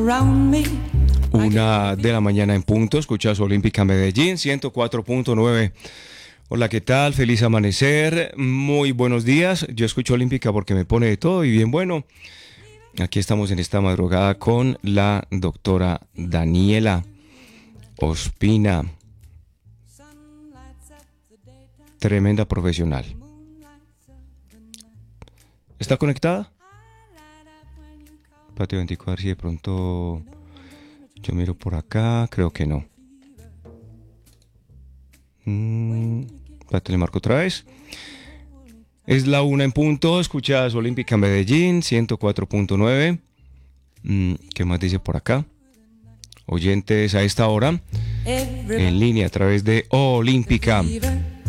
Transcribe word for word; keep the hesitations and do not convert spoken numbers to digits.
Una de la mañana en punto, escuchas Olímpica Medellín, ciento cuatro punto nueve. Hola, ¿qué tal? Feliz amanecer, muy buenos días. Yo escucho Olímpica porque me pone de todo y bien bueno. Aquí estamos en esta madrugada con la doctora Daniela Ospina. Tremenda profesional. ¿Está conectada? Patio veinticuatro, a ver si de pronto yo miro por acá, creo que no. Mm, espérate, le marco otra vez. Es la una en punto, escuchas Olímpica Medellín, ciento cuatro punto nueve. Mm, ¿qué más dice por acá? Oyentes a esta hora, en línea a través de Olímpica.